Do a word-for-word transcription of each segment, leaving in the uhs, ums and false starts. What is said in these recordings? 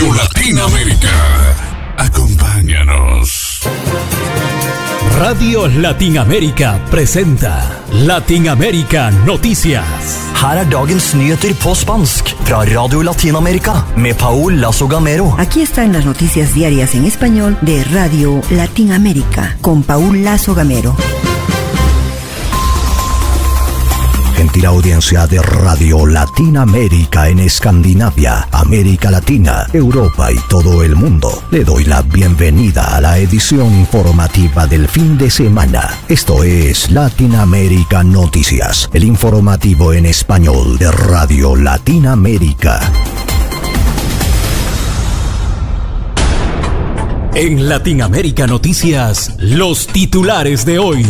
Radio Latinoamérica. Acompáñanos. Radio Latinoamérica presenta Latinoamérica Noticias. Her er dagens nyheter på spansk fra Radio Latinoamérica med Paul Lazo Gamero. Aquí están las noticias diarias en español de Radio Latinoamérica con Paul Lazo Gamero. Gentil audiencia de Radio Latinoamérica en Escandinavia, América Latina, Europa y todo el mundo. Le doy la bienvenida a la edición informativa del fin de semana. Esto es Latinoamérica Noticias, el informativo en español de Radio Latinoamérica. En Latinoamérica Noticias, los titulares de hoy.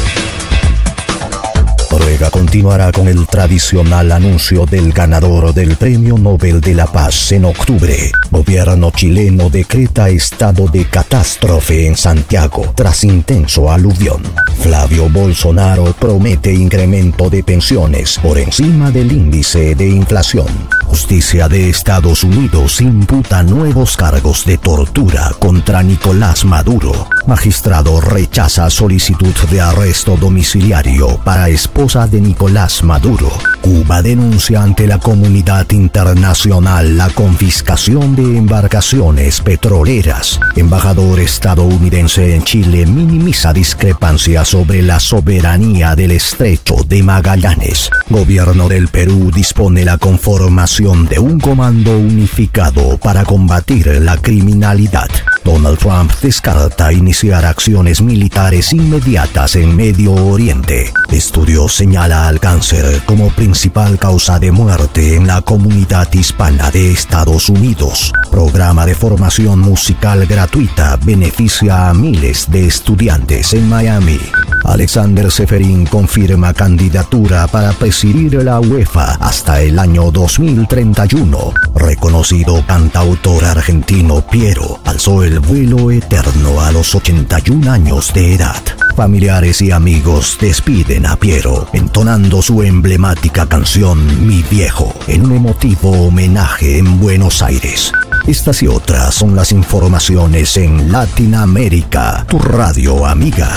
Noruega continuará con el tradicional anuncio del ganador del Premio Nobel de la Paz en octubre. Gobierno chileno decreta estado de catástrofe en Santiago tras intenso aluvión. Flavio Bolsonaro promete incremento de pensiones por encima del índice de inflación. Justicia de Estados Unidos imputa nuevos cargos de tortura contra Nicolás Maduro. Magistrado rechaza solicitud de arresto domiciliario para esposa de Nicolás Maduro. Cuba denuncia ante la comunidad internacional la confiscación de embarcaciones petroleras. Embajador estadounidense en Chile minimiza discrepancias sobre la soberanía del Estrecho de Magallanes. Gobierno del Perú dispone la conformación de un comando unificado para combatir la criminalidad. Donald Trump descarta iniciar acciones militares inmediatas en Medio Oriente. Estudio señala al cáncer como principal causa de muerte en la comunidad hispana de Estados Unidos. Programa de formación musical gratuita beneficia a miles de estudiantes en Miami. Alexander Seferin confirma candidatura para presidir la UEFA hasta el año dos mil treinta y uno. Reconocido cantautor argentino Piero alzó el vuelo eterno a los ochenta y un años de edad. Familiares y amigos despiden a Piero, entonando su emblemática canción Mi Viejo, en un emotivo homenaje en Buenos Aires. Estas y otras son las informaciones en Latinoamérica, tu radio amiga.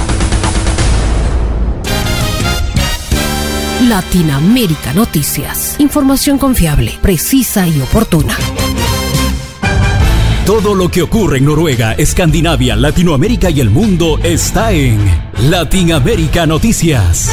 Latinoamérica Noticias. Información confiable, precisa y oportuna. Todo lo que ocurre en Noruega, Escandinavia, Latinoamérica y el mundo está en Latinoamérica Noticias.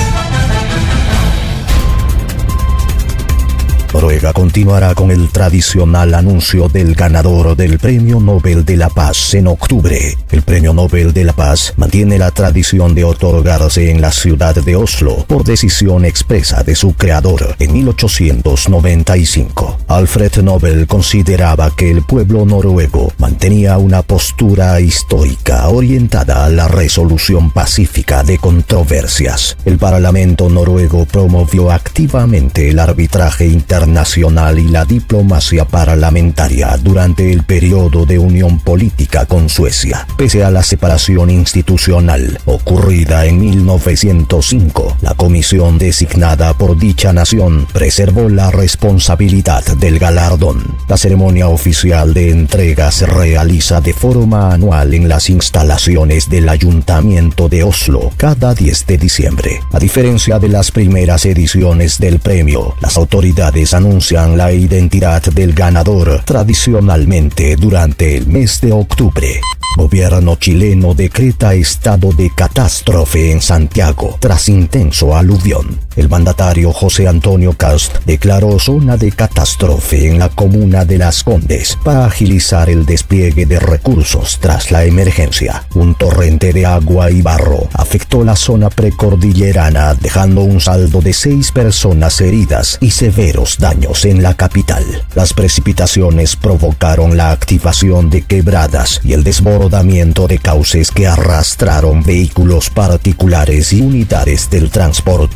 Noruega continuará con el tradicional anuncio del ganador del Premio Nobel de la Paz en octubre. El Premio Nobel de la Paz mantiene la tradición de otorgarse en la ciudad de Oslo por decisión expresa de su creador en mil ochocientos noventa y cinco. Alfred Nobel consideraba que el pueblo noruego mantenía una postura histórica orientada a la resolución pacífica de controversias. El Parlamento noruego promovió activamente el arbitraje internacional nacional y la diplomacia parlamentaria durante el periodo de unión política con Suecia. Pese a la separación institucional ocurrida en mil novecientos cinco, la comisión designada por dicha nación preservó la responsabilidad del galardón. La ceremonia oficial de entrega se realiza de forma anual en las instalaciones del Ayuntamiento de Oslo cada diez de diciembre. A diferencia de las primeras ediciones del premio, las autoridades anuncian la identidad del ganador tradicionalmente durante el mes de octubre. Gobierno chileno decreta estado de catástrofe en Santiago tras intenso aluvión. El mandatario José Antonio Kast declaró zona de catástrofe en la comuna de Las Condes para agilizar el despliegue de recursos tras la emergencia. Un torrente de agua y barro afectó la zona precordillerana, dejando un saldo de seis personas heridas y severos daños en la capital. Las precipitaciones provocaron la activación de quebradas y el desbordamiento de cauces que arrastraron vehículos particulares y unidades del transporte público.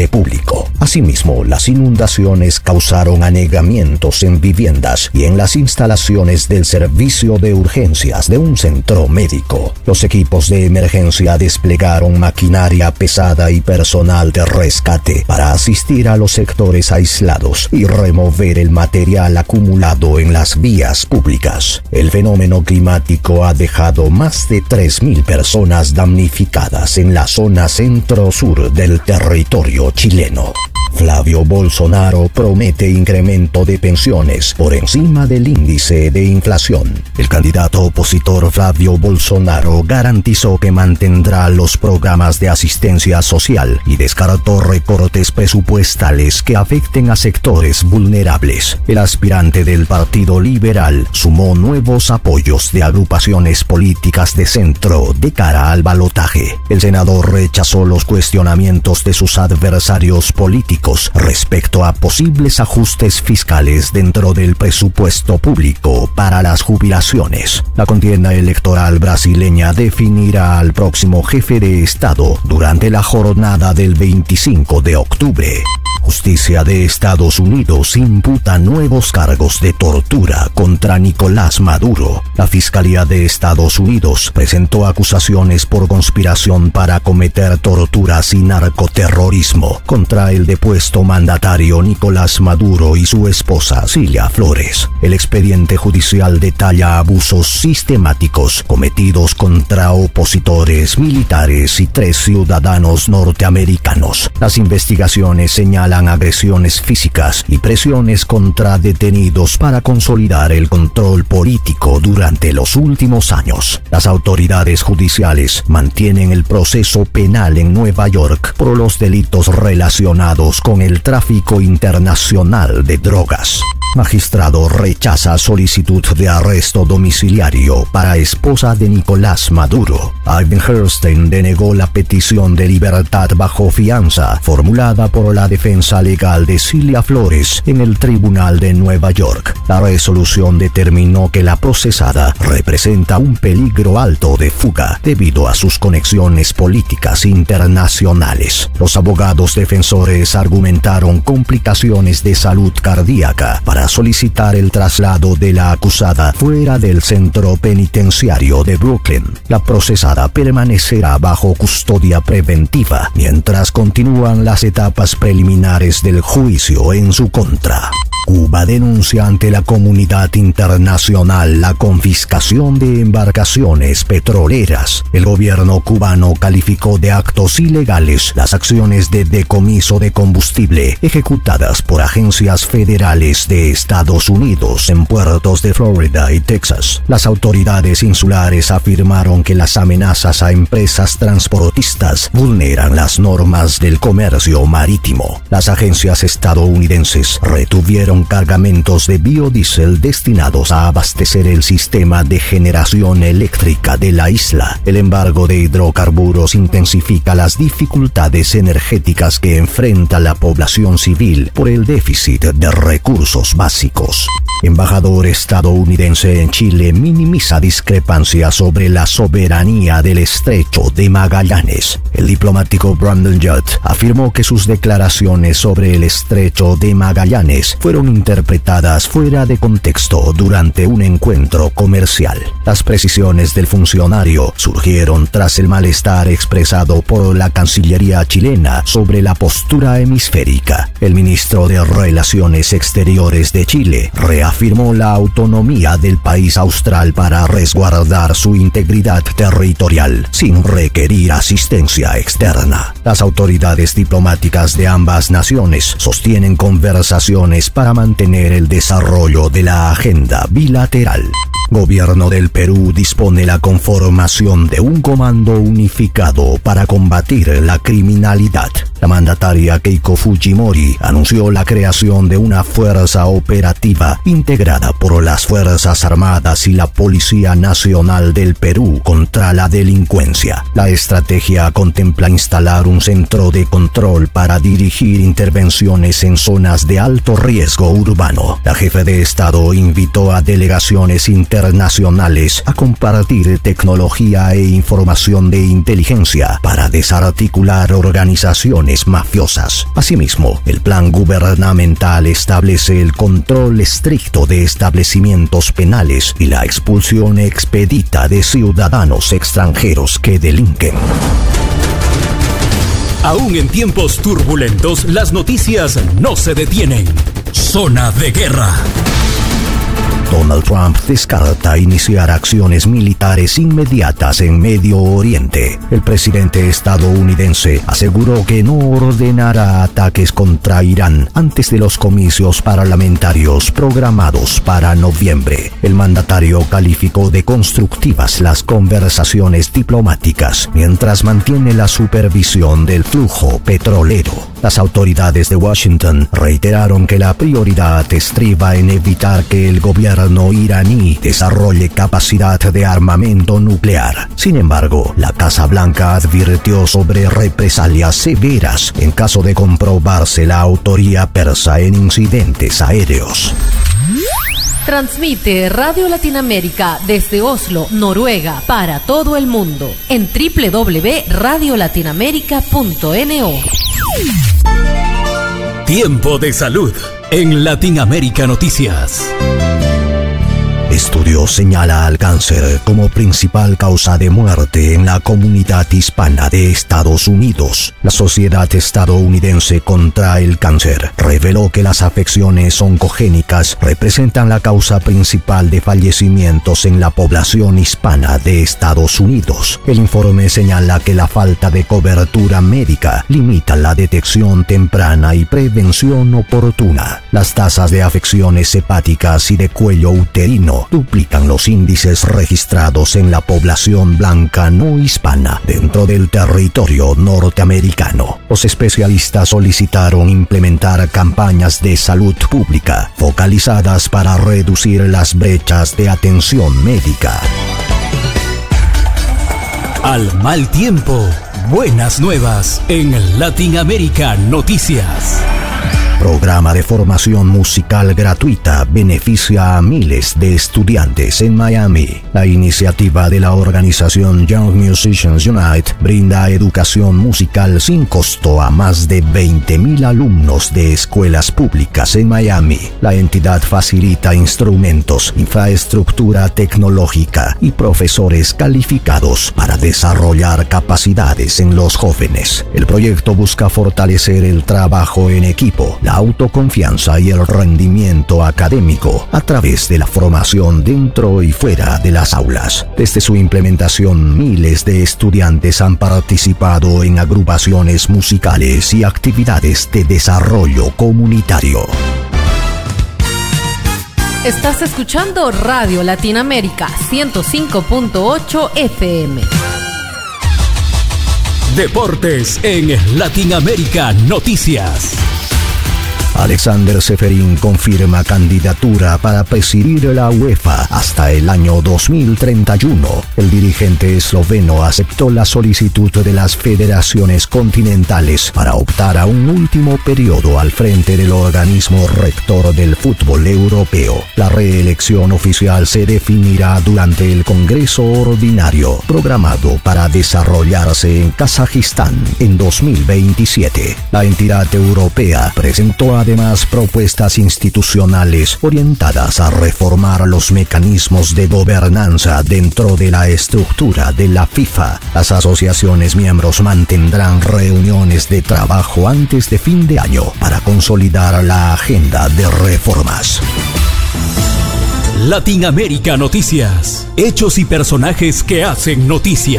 público. Asimismo, las inundaciones causaron anegamientos en viviendas y en las instalaciones del servicio de urgencias de un centro médico. Los equipos de emergencia desplegaron maquinaria pesada y personal de rescate para asistir a los sectores aislados y remover el material acumulado en las vías públicas. El fenómeno climático ha dejado más de tres mil personas damnificadas en la zona centro-sur del territorio chileno. Flavio Bolsonaro promete incremento de pensiones por encima del índice de inflación. El candidato opositor Flavio Bolsonaro garantizó que mantendrá los programas de asistencia social y descartó recortes presupuestales que afecten a sectores vulnerables. El aspirante del Partido Liberal sumó nuevos apoyos de agrupaciones políticas de centro de cara al balotaje. El senador rechazó los cuestionamientos de sus adversarios políticos respecto a posibles ajustes fiscales dentro del presupuesto público para las jubilaciones. La contienda electoral brasileña definirá al próximo jefe de Estado durante la jornada del veinticinco de octubre. Justicia de Estados Unidos imputa nuevos cargos de tortura contra Nicolás Maduro. La Fiscalía de Estados Unidos presentó acusaciones por conspiración para cometer torturas y narcoterrorismo contra el depuesto mandatario Nicolás Maduro y su esposa Cilia Flores. El expediente judicial detalla abusos sistemáticos cometidos contra opositores militares y tres ciudadanos norteamericanos. Las investigaciones señalan agresiones físicas y presiones contra detenidos para consolidar el control político durante los últimos años. Las autoridades judiciales mantienen el proceso penal en Nueva York por los delitos relacionados con el tráfico internacional de drogas. Magistrado rechaza solicitud de arresto domiciliario para esposa de Nicolás Maduro. Ivan Herstein denegó la petición de libertad bajo fianza formulada por la defensa legal de Cilia Flores en el Tribunal de Nueva York. La resolución determinó que la procesada representa un peligro alto de fuga debido a sus conexiones políticas internacionales. Los abogados defensores argumentaron complicaciones de salud cardíaca para solicitar el traslado de la acusada fuera del centro penitenciario de Brooklyn. La procesada permanecerá bajo custodia preventiva mientras continúan las etapas preliminares del juicio en su contra. Cuba denuncia ante la comunidad internacional la confiscación de embarcaciones petroleras. El gobierno cubano calificó de actos ilegales las acciones de decomiso de combustible ejecutadas por agencias federales de Estados Unidos en puertos de Florida y Texas. Las autoridades insulares afirmaron que las amenazas a empresas transportistas vulneran las normas del comercio marítimo. Las agencias estadounidenses retuvieron cargamentos de biodiesel destinados a abastecer el sistema de generación eléctrica de la isla. El embargo de hidrocarburos intensifica las dificultades energéticas que enfrenta la población civil por el déficit de recursos básicos. Embajador estadounidense en Chile minimiza discrepancias sobre la soberanía del Estrecho de Magallanes. El diplomático Brandon Judd afirmó que sus declaraciones sobre el Estrecho de Magallanes fueron interpretadas fuera de contexto durante un encuentro comercial. Las precisiones del funcionario surgieron tras el malestar expresado por la Cancillería chilena sobre la postura hemisférica. El ministro de Relaciones Exteriores de Chile reafirmó la autonomía del país austral para resguardar su integridad territorial sin requerir asistencia externa. Las autoridades diplomáticas de ambas naciones sostienen conversaciones para mantener el desarrollo de la agenda bilateral. Gobierno del Perú dispone la conformación de un comando unificado para combatir la criminalidad. La mandataria Keiko Fujimori anunció la creación de una fuerza operativa integrada por las Fuerzas Armadas y la Policía Nacional del Perú contra la delincuencia. La estrategia contempla instalar un centro de control para dirigir intervenciones en zonas de alto riesgo urbano. La jefe de Estado invitó a delegaciones internacionales a compartir tecnología e información de inteligencia para desarticular organizaciones organizaciones mafiosas. Asimismo, el plan gubernamental establece el control estricto de establecimientos penales y la expulsión expedita de ciudadanos extranjeros que delinquen. Aún en tiempos turbulentos, las noticias no se detienen. Zona de guerra. Donald Trump descarta iniciar acciones militares inmediatas en Medio Oriente. El presidente estadounidense aseguró que no ordenará ataques contra Irán antes de los comicios parlamentarios programados para noviembre. El mandatario calificó de constructivas las conversaciones diplomáticas mientras mantiene la supervisión del flujo petrolero. Las autoridades de Washington reiteraron que la prioridad estriba en evitar que el gobierno iraní desarrolle capacidad de armamento nuclear. Sin embargo, la Casa Blanca advirtió sobre represalias severas en caso de comprobarse la autoría persa en incidentes aéreos. Transmite Radio Latinoamérica desde Oslo, Noruega, para todo el mundo en doble u doble u doble u punto radio latinoamérica punto no. Tiempo de salud en Latinoamérica Noticias. Estudio señala al cáncer como principal causa de muerte en la comunidad hispana de Estados Unidos. La Sociedad Estadounidense contra el Cáncer reveló que las afecciones oncogénicas representan la causa principal de fallecimientos en la población hispana de Estados Unidos. El informe señala que la falta de cobertura médica limita la detección temprana y prevención oportuna. Las tasas de afecciones hepáticas y de cuello uterino duplican los índices registrados en la población blanca no hispana dentro del territorio norteamericano. Los especialistas solicitaron implementar campañas de salud pública focalizadas para reducir las brechas de atención médica. Al mal tiempo, buenas nuevas en Latinoamérica Noticias. Programa de formación musical gratuita beneficia a miles de estudiantes en Miami. La iniciativa de la organización Young Musicians Unite brinda educación musical sin costo a más de veinte mil alumnos de escuelas públicas en Miami. La entidad facilita instrumentos, infraestructura tecnológica y profesores calificados para desarrollar capacidades en los jóvenes. El proyecto busca fortalecer el trabajo en equipo, la autoconfianza y el rendimiento académico a través de la formación dentro y fuera de las aulas. Desde su implementación, miles de estudiantes han participado en agrupaciones musicales y actividades de desarrollo comunitario. Estás escuchando Radio Latinoamérica ciento cinco punto ocho F M. Deportes en Latinoamérica Noticias. Alexander Ceferín confirma candidatura para presidir la UEFA hasta el año dos mil treinta y uno. El dirigente esloveno aceptó la solicitud de las federaciones continentales para optar a un último periodo al frente del organismo rector del fútbol europeo. La reelección oficial se definirá durante el Congreso Ordinario, programado para desarrollarse en Kazajistán en dos mil veintisiete. La entidad europea presentó a Además, propuestas institucionales orientadas a reformar los mecanismos de gobernanza dentro de la estructura de la FIFA. Las asociaciones miembros mantendrán reuniones de trabajo antes de fin de año para consolidar la agenda de reformas. Latinoamérica Noticias. Hechos y personajes que hacen noticia.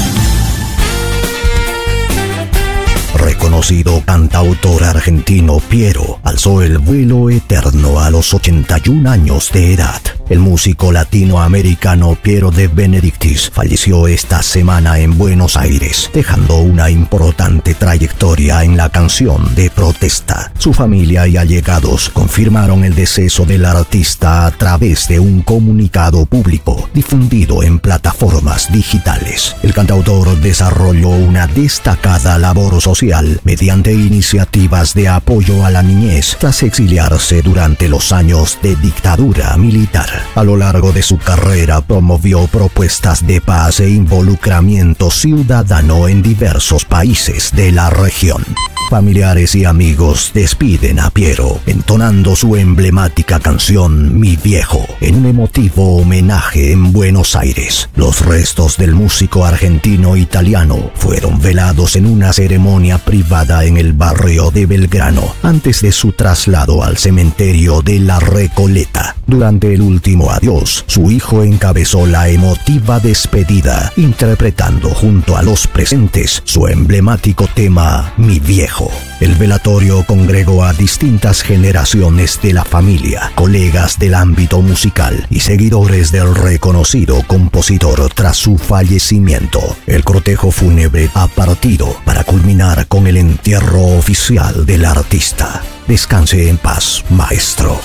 Reconocido cantautor argentino Piero alzó el vuelo eterno a los ochenta y un años de edad. El músico latinoamericano Piero de Benedictis falleció esta semana en Buenos Aires, dejando una importante trayectoria en la canción de protesta. Su familia y allegados confirmaron el deceso del artista a través de un comunicado público difundido en plataformas digitales. El cantautor desarrolló una destacada labor social mediante iniciativas de apoyo a la niñez tras exiliarse durante los años de dictadura militar. A lo largo de su carrera promovió propuestas de paz e involucramiento ciudadano en diversos países de la región. Familiares y amigos despiden a Piero, entonando su emblemática canción Mi Viejo, en un emotivo homenaje en Buenos Aires. Los restos del músico argentino-italiano fueron velados en una ceremonia privada en el barrio de Belgrano, antes de su traslado al cementerio de La Recoleta. Durante el último adiós, su hijo encabezó la emotiva despedida, interpretando junto a los presentes su emblemático tema Mi Viejo. El velatorio congregó a distintas generaciones de la familia, colegas del ámbito musical y seguidores del reconocido compositor tras su fallecimiento. El cortejo fúnebre ha partido para culminar con el entierro oficial del artista. Descanse en paz, maestro.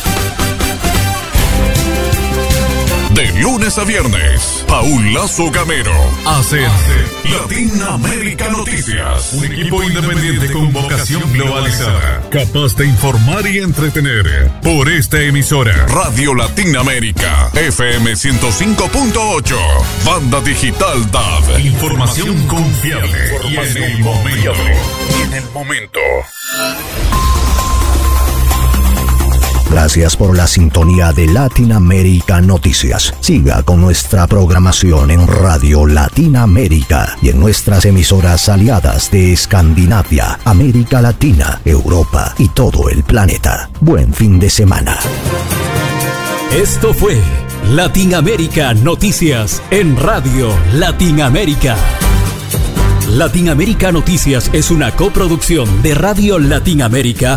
De lunes a viernes, Paul Lazo Gamero hace Latinoamérica Noticias. Un equipo independiente con vocación globalizada, capaz de informar y entretener. Por esta emisora, Radio Latinoamérica, F M ciento cinco punto ocho, Banda Digital D A B. Información confiable y en el momento. Y en el momento. Gracias por la sintonía de Latinoamérica Noticias. Siga con nuestra programación en Radio Latinoamérica y en nuestras emisoras aliadas de Escandinavia, América Latina, Europa y todo el planeta. Buen fin de semana. Esto fue Latinoamérica Noticias en Radio Latinoamérica. Latinoamérica Noticias es una coproducción de Radio Latinoamérica